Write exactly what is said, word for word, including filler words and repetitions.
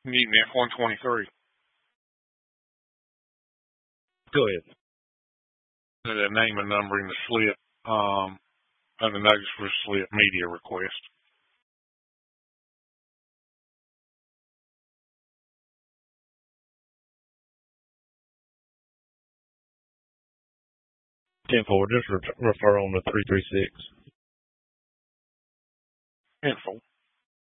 Mutant F one twenty-three. Go ahead. The name and number in the slip, um, and the notice for slip media request. ten four, just re- refer on to three three six. Info.